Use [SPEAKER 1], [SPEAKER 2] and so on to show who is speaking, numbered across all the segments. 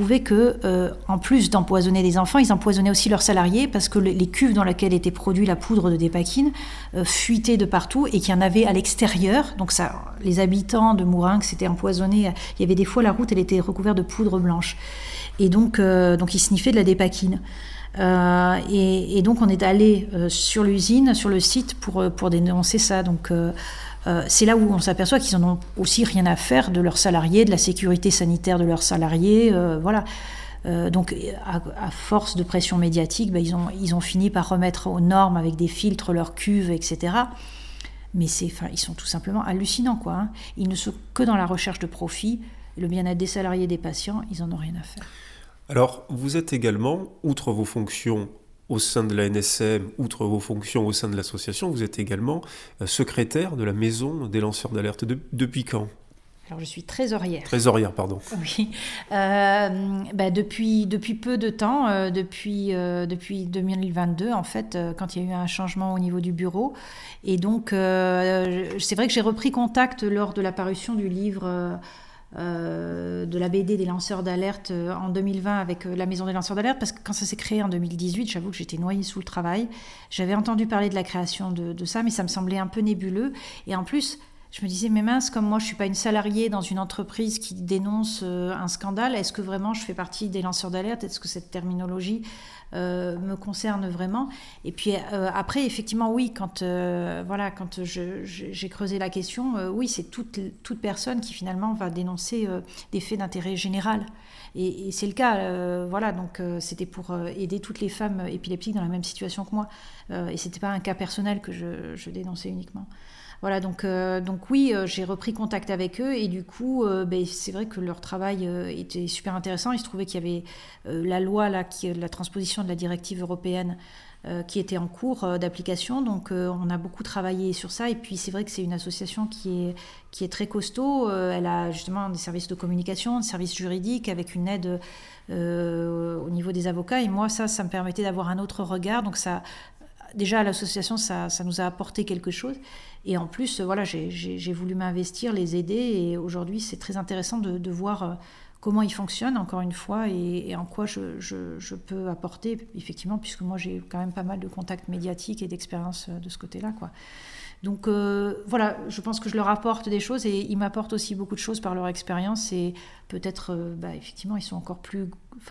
[SPEAKER 1] trouvaient que, en plus d'empoisonner les enfants, ils empoisonnaient aussi leurs salariés parce que les cuves dans lesquelles était produite la poudre de Dépakine fuitaient de partout et qu'il y en avait à l'extérieur. Donc ça, les habitants de Mourinx s'étaient empoisonnés. Il y avait des fois, la route, elle était recouverte de poudre blanche. Et donc ils sniffaient de la Dépakine. Et donc on est allé sur l'usine, sur le site pour dénoncer ça. Donc c'est là où on s'aperçoit qu'ils en ont aussi rien à faire de leurs salariés, de la sécurité sanitaire de leurs salariés, voilà. Donc à force de pression médiatique, ils ont fini par remettre aux normes avec des filtres leurs cuves, etc. Mais ils sont tout simplement hallucinants, quoi, hein. Ils ne sont que dans la recherche de profit. Le bien-être des salariés et des patients, ils n'en ont rien à faire.
[SPEAKER 2] Alors, vous êtes également, outre vos fonctions au sein de la NSM, outre vos fonctions au sein de l'association, vous êtes également secrétaire de la Maison des lanceurs d'alerte. Depuis quand ?
[SPEAKER 1] Alors, je suis trésorière.
[SPEAKER 2] Trésorière, pardon.
[SPEAKER 1] Oui. Depuis peu de temps, depuis 2022, en fait, quand il y a eu un changement au niveau du bureau. Et donc, c'est vrai que j'ai repris contact lors de la parution du livre de la BD des lanceurs d'alerte en 2020 avec la Maison des lanceurs d'alerte, parce que quand ça s'est créé en 2018, j'avoue que j'étais noyée sous le travail. J'avais entendu parler de la création de ça, mais ça me semblait un peu nébuleux. Et en plus, je me disais, mais mince, comme moi je ne suis pas une salariée dans une entreprise qui dénonce un scandale, est-ce que vraiment je fais partie des lanceurs d'alerte ? Est-ce que cette terminologie me concerne vraiment ? Et puis après, effectivement, oui, quand j'ai creusé la question, oui, c'est toute personne qui finalement va dénoncer des faits d'intérêt général. Et c'est le cas, donc c'était pour aider toutes les femmes épileptiques dans la même situation que moi. Et ce n'était pas un cas personnel que je dénonçais uniquement. Voilà, donc oui, j'ai repris contact avec eux et du coup, c'est vrai que leur travail était super intéressant. Il se trouvait qu'il y avait la loi, la transposition de la directive européenne qui était en cours d'application. Donc on a beaucoup travaillé sur ça. Et puis c'est vrai que c'est une association qui est très costaud. Elle a justement des services de communication, des services juridiques avec une aide au niveau des avocats. Et moi, ça me permettait d'avoir un autre regard. Donc ça... Déjà, à l'association, ça nous a apporté quelque chose. Et en plus, voilà, j'ai voulu m'investir, les aider. Et aujourd'hui, c'est très intéressant de voir comment ils fonctionnent, encore une fois, et en quoi je peux apporter, effectivement, puisque moi, j'ai quand même pas mal de contacts médiatiques et d'expérience de ce côté-là, quoi. Donc, voilà, je pense que je leur apporte des choses et ils m'apportent aussi beaucoup de choses par leur expérience. Et peut-être, effectivement, ils sont encore plus...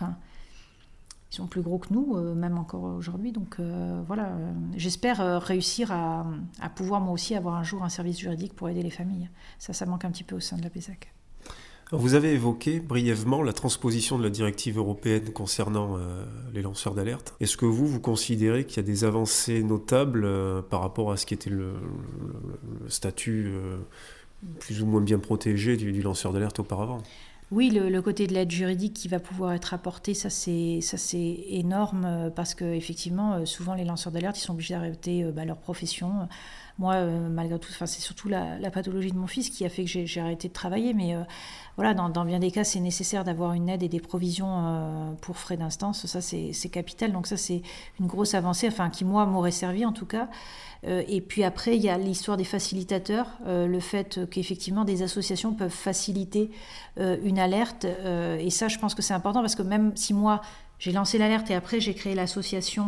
[SPEAKER 1] Ils sont plus gros que nous, même encore aujourd'hui. Donc voilà, j'espère réussir à pouvoir moi aussi avoir un jour un service juridique pour aider les familles. Ça manque un petit peu au sein de la PESAC.
[SPEAKER 2] Vous avez évoqué brièvement la transposition de la directive européenne concernant les lanceurs d'alerte. Est-ce que vous considérez qu'il y a des avancées notables par rapport à ce qui était le statut plus ou moins bien protégé du lanceur d'alerte auparavant ?
[SPEAKER 1] Oui, le côté de l'aide juridique qui va pouvoir être apporté, ça c'est énorme parce que effectivement, souvent les lanceurs d'alerte, ils sont obligés d'arrêter leur profession. Moi, malgré tout, c'est surtout la pathologie de mon fils qui a fait que j'ai arrêté de travailler. Mais voilà, dans bien des cas, c'est nécessaire d'avoir une aide et des provisions pour frais d'instance. Ça, c'est capital. Donc ça, c'est une grosse avancée, qui, moi, m'aurait servi en tout cas. Et puis après, il y a l'histoire des facilitateurs, le fait qu'effectivement des associations peuvent faciliter une alerte. Et ça, je pense que c'est important parce que même si moi, j'ai lancé l'alerte et après j'ai créé l'association,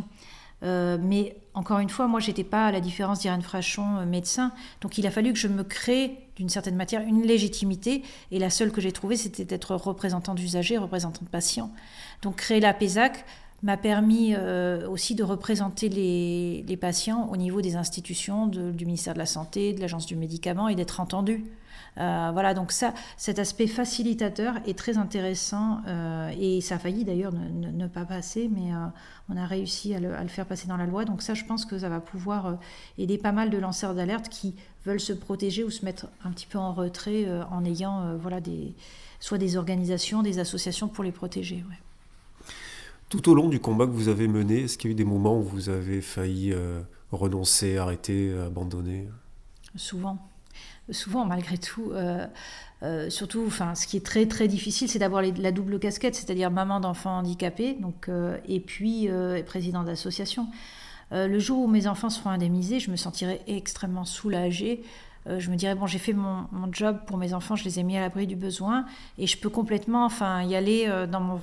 [SPEAKER 1] mais encore une fois, moi, j'étais pas, à la différence d'Irène Frachon, médecin. Donc il a fallu que je me crée, d'une certaine manière, une légitimité. Et la seule que j'ai trouvée, c'était d'être représentant d'usagers, représentant de patients. Donc créer la PESAC m'a permis aussi de représenter les patients au niveau des institutions du ministère de la Santé, de l'Agence du médicament et d'être entendu. Voilà, donc cet aspect facilitateur est très intéressant et ça a failli d'ailleurs ne pas passer, mais on a réussi à le faire passer dans la loi. Donc ça, je pense que ça va pouvoir aider pas mal de lanceurs d'alerte qui veulent se protéger ou se mettre un petit peu en retrait en ayant soit des organisations, des associations pour les protéger. Ouais.
[SPEAKER 2] Tout au long du combat que vous avez mené, est-ce qu'il y a eu des moments où vous avez failli renoncer, arrêter, abandonner ?
[SPEAKER 1] Souvent, malgré tout. Surtout, ce qui est très très difficile, c'est d'avoir la double casquette, c'est-à-dire maman d'enfants handicapés, et puis présidente d'association. Le jour où mes enfants seront indemnisés, je me sentirai extrêmement soulagée. Je me dirais, j'ai fait mon job pour mes enfants, je les ai mis à l'abri du besoin et je peux complètement y aller dans